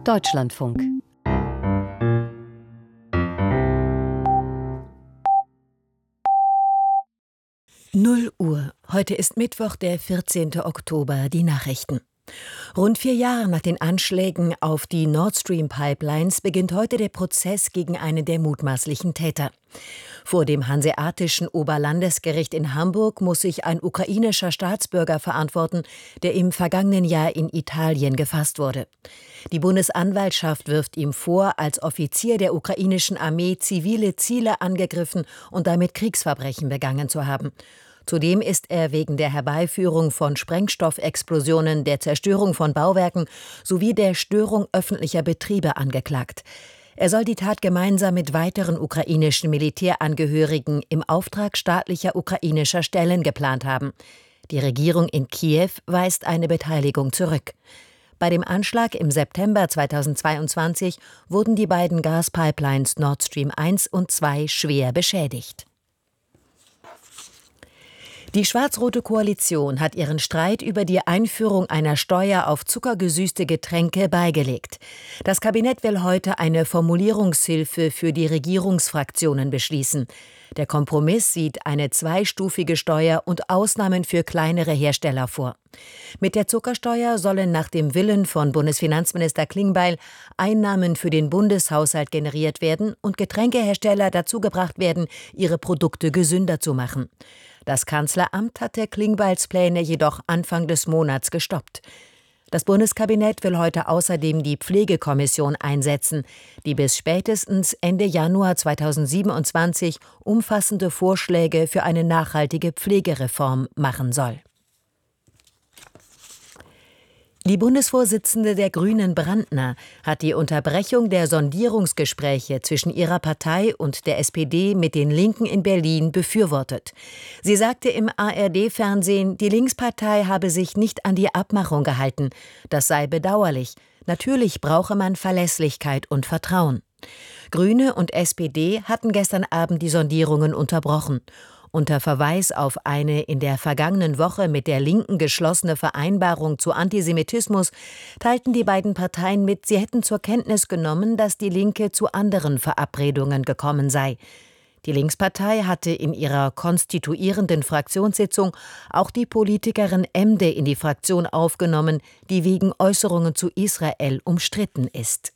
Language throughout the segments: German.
Deutschlandfunk. Null Uhr. Heute ist Mittwoch, der 14. Oktober. Die Nachrichten. Rund 4 Jahre nach den Anschlägen auf die Nord Stream Pipelines beginnt heute der Prozess gegen einen der mutmaßlichen Täter. Vor dem Hanseatischen Oberlandesgericht in Hamburg muss sich ein ukrainischer Staatsbürger verantworten, der im vergangenen Jahr in Italien gefasst wurde. Die Bundesanwaltschaft wirft ihm vor, als Offizier der ukrainischen Armee zivile Ziele angegriffen und damit Kriegsverbrechen begangen zu haben. Zudem ist er wegen der Herbeiführung von Sprengstoffexplosionen, der Zerstörung von Bauwerken sowie der Störung öffentlicher Betriebe angeklagt. Er soll die Tat gemeinsam mit weiteren ukrainischen Militärangehörigen im Auftrag staatlicher ukrainischer Stellen geplant haben. Die Regierung in Kiew weist eine Beteiligung zurück. Bei dem Anschlag im September 2022 wurden die beiden Gaspipelines Nord Stream 1 und 2 schwer beschädigt. Die schwarz-rote Koalition hat ihren Streit über die Einführung einer Steuer auf zuckergesüßte Getränke beigelegt. Das Kabinett will heute eine Formulierungshilfe für die Regierungsfraktionen beschließen. Der Kompromiss sieht eine zweistufige Steuer und Ausnahmen für kleinere Hersteller vor. Mit der Zuckersteuer sollen nach dem Willen von Bundesfinanzminister Klingbeil Einnahmen für den Bundeshaushalt generiert werden und Getränkehersteller dazu gebracht werden, ihre Produkte gesünder zu machen. Das Kanzleramt hatte Klingbeils Pläne jedoch Anfang des Monats gestoppt. Das Bundeskabinett will heute außerdem die Pflegekommission einsetzen, die bis spätestens Ende Januar 2027 umfassende Vorschläge für eine nachhaltige Pflegereform machen soll. Die Bundesvorsitzende der Grünen, Brandner, hat die Unterbrechung der Sondierungsgespräche zwischen ihrer Partei und der SPD mit den Linken in Berlin befürwortet. Sie sagte im ARD-Fernsehen, die Linkspartei habe sich nicht an die Abmachung gehalten. Das sei bedauerlich. Natürlich brauche man Verlässlichkeit und Vertrauen. Grüne und SPD hatten gestern Abend die Sondierungen unterbrochen. Unter Verweis auf eine in der vergangenen Woche mit der Linken geschlossene Vereinbarung zu Antisemitismus teilten die beiden Parteien mit, sie hätten zur Kenntnis genommen, dass die Linke zu anderen Verabredungen gekommen sei. Die Linkspartei hatte in ihrer konstituierenden Fraktionssitzung auch die Politikerin Emde in die Fraktion aufgenommen, die wegen Äußerungen zu Israel umstritten ist.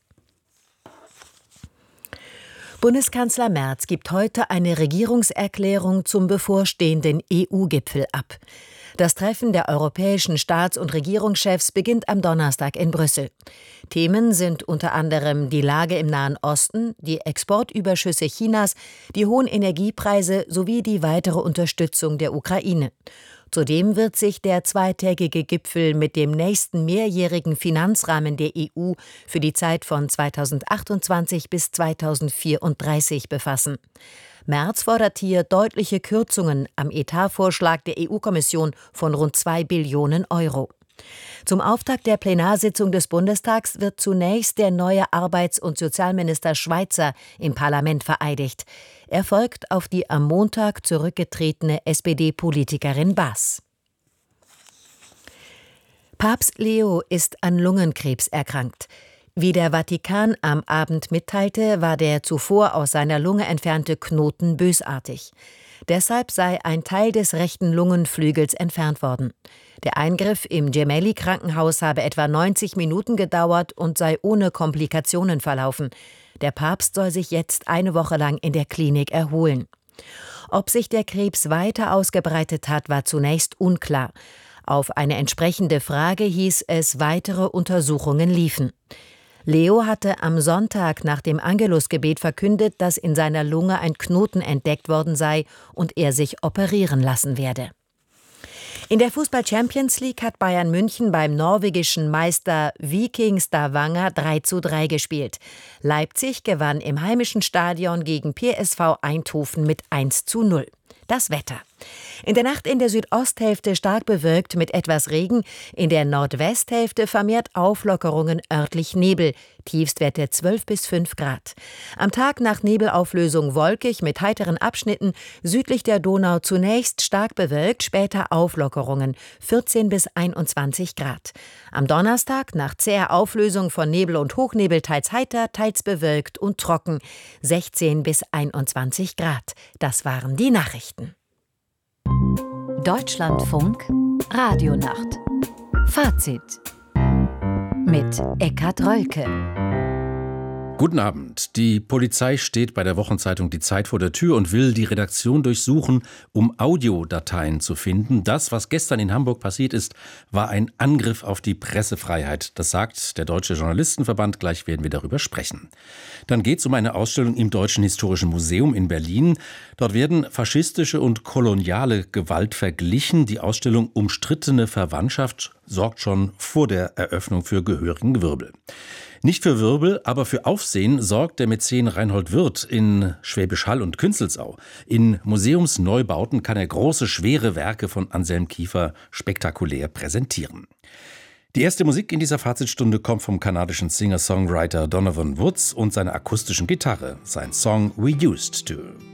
Bundeskanzler Merz gibt heute eine Regierungserklärung zum bevorstehenden EU-Gipfel ab. Das Treffen der europäischen Staats- und Regierungschefs beginnt am Donnerstag in Brüssel. Themen sind unter anderem die Lage im Nahen Osten, die Exportüberschüsse Chinas, die hohen Energiepreise sowie die weitere Unterstützung der Ukraine. Zudem wird sich der zweitägige Gipfel mit dem nächsten mehrjährigen Finanzrahmen der EU für die Zeit von 2028 bis 2034 befassen. Merz fordert hier deutliche Kürzungen am Etatvorschlag der EU-Kommission von rund 2 Billionen Euro. Zum Auftakt der Plenarsitzung des Bundestags wird zunächst der neue Arbeits- und Sozialminister Schweizer im Parlament vereidigt. Er folgt auf die am Montag zurückgetretene SPD-Politikerin Baas. Papst Leo ist an Lungenkrebs erkrankt. Wie der Vatikan am Abend mitteilte, war der zuvor aus seiner Lunge entfernte Knoten bösartig. Deshalb sei ein Teil des rechten Lungenflügels entfernt worden. Der Eingriff im Gemelli-Krankenhaus habe etwa 90 Minuten gedauert und sei ohne Komplikationen verlaufen. Der Papst soll sich jetzt eine Woche lang in der Klinik erholen. Ob sich der Krebs weiter ausgebreitet hat, war zunächst unklar. Auf eine entsprechende Frage hieß es, weitere Untersuchungen liefen. Leo hatte am Sonntag nach dem Angelusgebet verkündet, dass in seiner Lunge ein Knoten entdeckt worden sei und er sich operieren lassen werde. In der Fußball-Champions League hat Bayern München beim norwegischen Meister Viking Stavanger 3:3 gespielt. Leipzig gewann im heimischen Stadion gegen PSV Eindhoven mit 1:0. Das Wetter. In der Nacht in der Südosthälfte stark bewölkt mit etwas Regen, in der Nordwesthälfte vermehrt Auflockerungen, örtlich Nebel, Tiefstwerte 12 bis 5 Grad. Am Tag nach Nebelauflösung wolkig mit heiteren Abschnitten, südlich der Donau zunächst stark bewölkt, später Auflockerungen, 14 bis 21 Grad. Am Donnerstag nach zäher Auflösung von Nebel und Hochnebel teils heiter, teils bewölkt und trocken, 16 bis 21 Grad. Das waren die Nachrichten. Deutschlandfunk Radionacht. Fazit mit Eckhard Rölke. Guten Abend. Die Polizei steht bei der Wochenzeitung Die Zeit vor der Tür und will die Redaktion durchsuchen, um Audiodateien zu finden. Das, was gestern in Hamburg passiert ist, war ein Angriff auf die Pressefreiheit. Das sagt der Deutsche Journalistenverband. Gleich werden wir darüber sprechen. Dann geht es um eine Ausstellung im Deutschen Historischen Museum in Berlin. Dort werden faschistische und koloniale Gewalt verglichen. Die Ausstellung Umstrittene Verwandtschaft sorgt schon vor der Eröffnung für gehörigen Wirbel. Nicht für Wirbel, aber für Aufsehen sorgt der Mäzen Reinhold Wirth in Schwäbisch Hall und Künzelsau. In Museumsneubauten kann er große, schwere Werke von Anselm Kiefer spektakulär präsentieren. Die erste Musik in dieser Fazitstunde kommt vom kanadischen Singer-Songwriter Donovan Woods und seiner akustischen Gitarre, sein Song We Used To.